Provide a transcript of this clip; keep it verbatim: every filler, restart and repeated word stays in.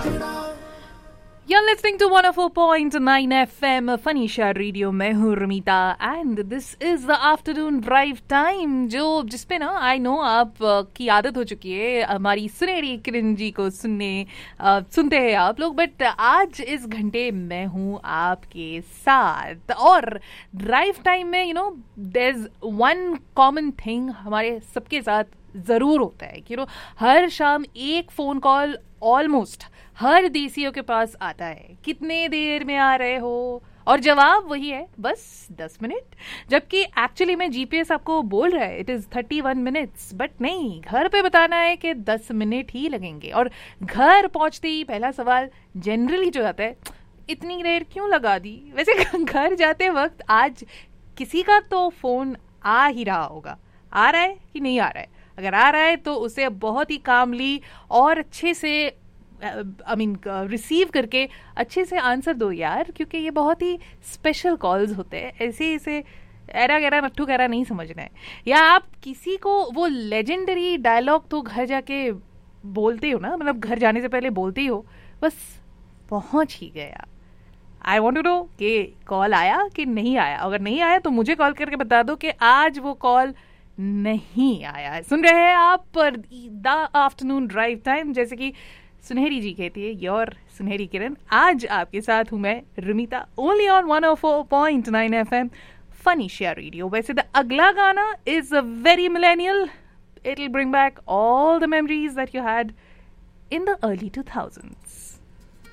You're listening to one oh four point nine F M funny share radio. मैं हूँ रमीता and this is the afternoon drive time, जो जिसपे ना I know आप uh, की आदत हो चुकी है हमारी सुनहरी किरण जी को सुनने uh, सुनते हैं आप लोग. बट आज इस घंटे मैं हूँ आपके साथ और ड्राइव टाइम में you know there is one common thing हमारे सबके साथ ज़रूर होता है कि यू नो हर शाम एक फ़ोन कॉल ऑलमोस्ट हर देसियों के पास आता है. कितने देर में आ रहे हो, और जवाब वही है बस दस मिनट. जबकि एक्चुअली में जीपीएस आपको बोल रहा है it is thirty one minutes, but नहीं, घर पे बताना है कि दस मिनट ही लगेंगे. और घर पहुंचते ही पहला सवाल जनरली जो आता है, इतनी देर क्यों लगा दी. वैसे घर जाते वक्त आज किसी का तो फ़ोन आ ही रहा होगा. आ रहा है कि नहीं आ रहा है? अगर आ रहा है तो उसे बहुत ही कामली और अच्छे से आई मीन रिसीव करके अच्छे से आंसर दो यार, क्योंकि ये बहुत ही स्पेशल कॉल्स होते हैं. ऐसे ऐसे एरा गैरा नट्ठू गैरा नहीं समझना है. या आप किसी को वो लेजेंडरी डायलॉग तो घर जाके बोलते हो ना, मतलब घर जाने से पहले बोलते ही हो, बस पहुंच ही गया. आई वॉन्ट टू नो कि कॉल आया कि नहीं आया. अगर नहीं आया तो मुझे कॉल करके बता दो कि आज वो कॉल नहीं आया है. सुन रहे हैं आप द आफ्टरनून ड्राइव टाइम, जैसे कि सुनहरी जी कहती है, योर सुनहरी किरण. आज आपके साथ हूं मैं रमीता, only on one oh four point nine F M funny share radio. वैसे द अगला गाना is a very millennial. It will bring back all the memories that you had in the early two thousands.